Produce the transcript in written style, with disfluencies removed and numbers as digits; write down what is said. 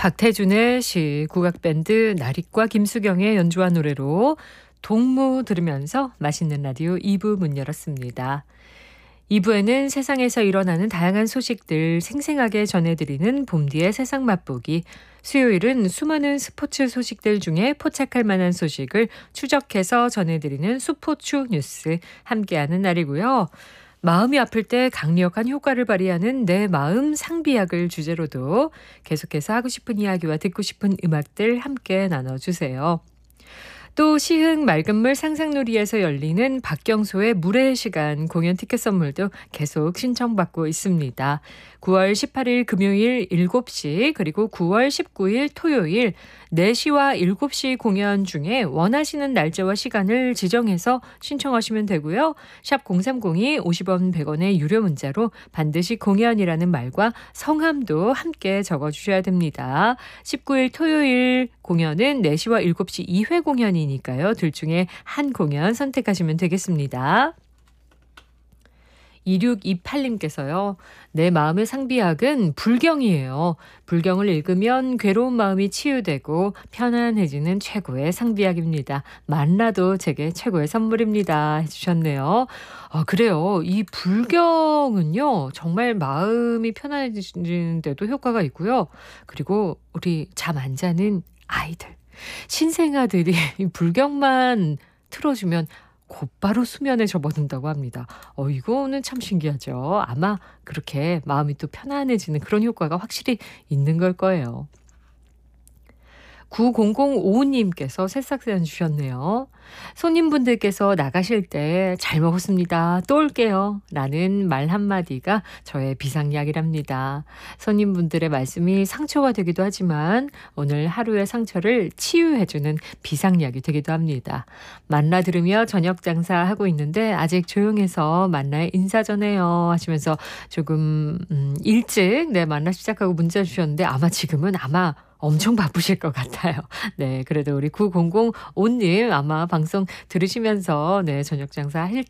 박태준의 시, 국악밴드 나릿과 김수경의 연주한 노래로 동무 들으면서 맛있는 라디오 2부 문 열었습니다. 2부에는 세상에서 일어나는 다양한 소식들 생생하게 전해드리는 봄디의 세상 맛보기. 수요일은 수많은 스포츠 소식들 중에 포착할 만한 소식을 추적해서 전해드리는 수포추 뉴스 함께하는 날이고요. 마음이 아플 때 강력한 효과를 발휘하는 내 마음 상비약을 주제로도 계속해서 하고 싶은 이야기와 듣고 싶은 음악들 함께 나눠주세요. 또 시흥 맑은물 상상놀이에서 열리는 박경소의 물의 시간 공연 티켓 선물도 계속 신청받고 있습니다. 9월 18일 금요일 7시 그리고 9월 19일 토요일 4시와 7시 공연 중에 원하시는 날짜와 시간을 지정해서 신청하시면 되고요. 샵 0302 50원 100원의 유료 문자로 반드시 공연이라는 말과 성함도 함께 적어주셔야 됩니다. 19일 토요일 공연은 4시와 7시 2회 공연이니까요. 둘 중에 한 공연 선택하시면 되겠습니다. 2628님께서요. 내 마음의 상비약은 불경이에요. 불경을 읽으면 괴로운 마음이 치유되고 편안해지는 최고의 상비약입니다. 만나도 제게 최고의 선물입니다. 해주셨네요. 그래요. 이 불경은요. 정말 마음이 편안해지는데도 효과가 있고요. 그리고 우리 잠 안 자는 아이들, 신생아들이 이 불경만 틀어주면 곧바로 수면에 접어든다고 합니다. 이거는 참 신기하죠. 아마 그렇게 마음이 또 편안해지는 그런 효과가 확실히 있는 걸 거예요. 9005님께서 새싹 사연 주셨네요. 손님분들께서 나가실 때 잘 먹었습니다. 또 올게요. 라는 말 한마디가 저의 비상약이랍니다. 손님분들의 말씀이 상처가 되기도 하지만 오늘 하루의 상처를 치유해주는 비상약이 되기도 합니다. 만나 들으며 저녁 장사하고 있는데 아직 조용해서 만나에 인사 전해요 하시면서 조금 일찍 만나 시작하고 문자 주셨는데 아마 지금은 엄청 바쁘실 것 같아요. 네, 그래도 우리 9005님 아마 방송 들으시면서 저녁 장사